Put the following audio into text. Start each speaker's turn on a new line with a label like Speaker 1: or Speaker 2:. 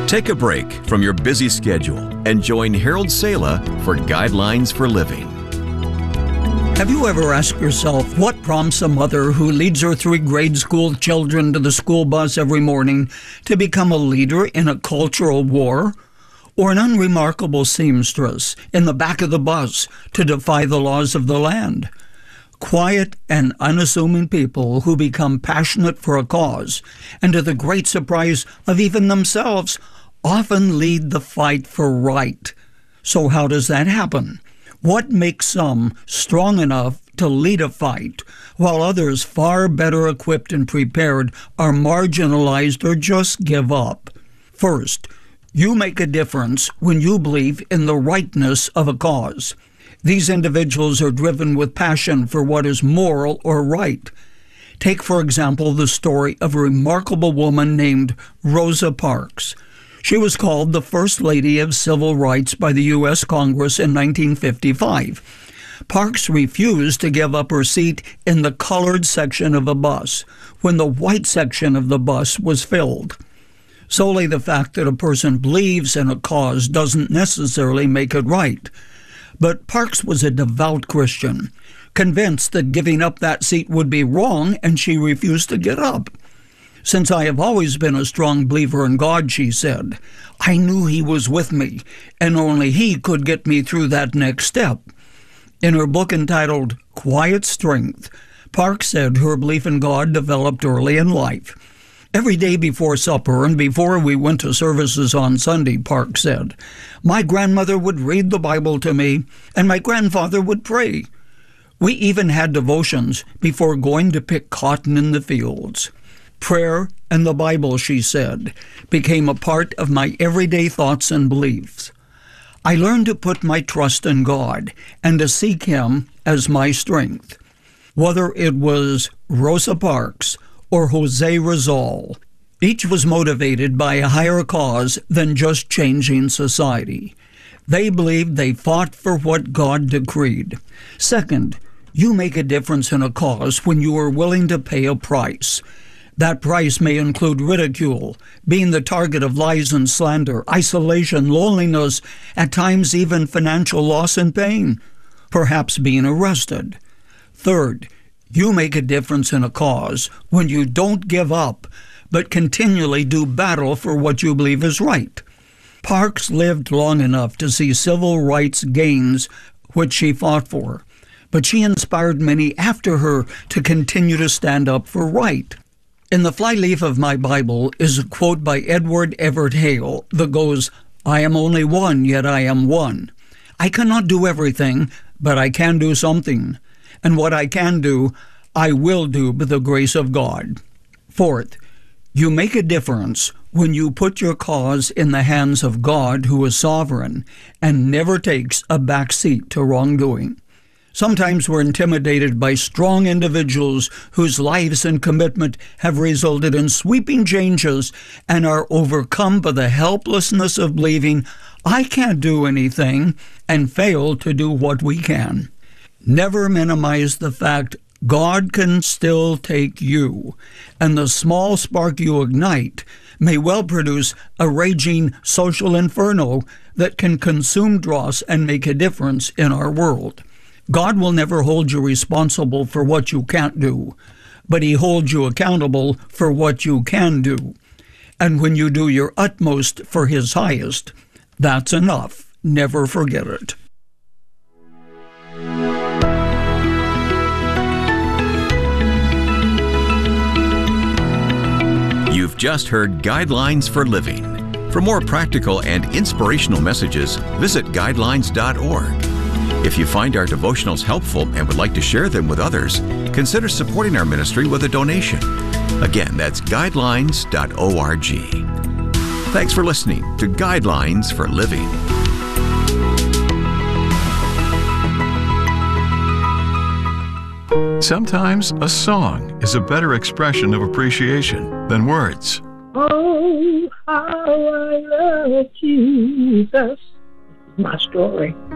Speaker 1: Take a break from your busy schedule and join Harold Sala for Guidelines for Living.
Speaker 2: Have you ever asked yourself what prompts a mother who leads her 3 grade school children to the school bus every morning to become a leader in a cultural war? Or an unremarkable seamstress in the back of the bus to defy the laws of the land? Quiet and unassuming people who become passionate for a cause, and to the great surprise of even themselves, often lead the fight for right. So how does that happen? What makes some strong enough to lead a fight, while others far better equipped and prepared are marginalized or just give up? First, you make a difference when you believe in the rightness of a cause. These individuals are driven with passion for what is moral or right. Take, for example, the story of a remarkable woman named Rosa Parks. She was called the First Lady of Civil Rights by the U.S. Congress in 1955. Parks refused to give up her seat in the colored section of a bus when the white section of the bus was filled. Solely the fact that a person believes in a cause doesn't necessarily make it right. But Parks was a devout Christian, convinced that giving up that seat would be wrong, and she refused to get up. "Since I have always been a strong believer in God," she said, "I knew He was with me, and only He could get me through that next step." In her book entitled Quiet Strength, Parks said her belief in God developed early in life. "Every day before supper and before we went to services on Sunday," Parks said, "my grandmother would read the Bible to me, and my grandfather would pray. We even had devotions before going to pick cotton in the fields. Prayer and the Bible," she said, "became a part of my everyday thoughts and beliefs. I learned to put my trust in God and to seek Him as my strength." Whether it was Rosa Parks or Jose Rizal, each was motivated by a higher cause than just changing society. They believed they fought for what God decreed. Second, you make a difference in a cause when you are willing to pay a price. That price may include ridicule, being the target of lies and slander, isolation, loneliness, at times even financial loss and pain, perhaps being arrested. Third, you make a difference in a cause when you don't give up, but continually do battle for what you believe is right. Parks lived long enough to see civil rights gains, which she fought for, but she inspired many after her to continue to stand up for right. In the flyleaf of my Bible is a quote by Edward Everett Hale that goes, "I am only one, yet I am one. I cannot do everything, but I can do something. And what I can do, I will do by the grace of God." Fourth, you make a difference when you put your cause in the hands of God, who is sovereign and never takes a back seat to wrongdoing. Sometimes we're intimidated by strong individuals whose lives and commitment have resulted in sweeping changes and are overcome by the helplessness of believing, "I can't do anything," and fail to do what we can. Never minimize the fact God can still take you, and the small spark you ignite may well produce a raging social inferno that can consume dross and make a difference in our world. God will never hold you responsible for what you can't do, but He holds you accountable for what you can do. And when you do your utmost for His highest, that's enough. Never forget it.
Speaker 1: You've just heard Guidelines for Living. For more practical and inspirational messages, visit guidelines.org. If you find our devotionals helpful and would like to share them with others, consider supporting our ministry with a donation. Again, that's guidelines.org. Thanks for listening to Guidelines for Living.
Speaker 3: Sometimes a song is a better expression of appreciation than words.
Speaker 4: Oh, how I love Jesus. My story.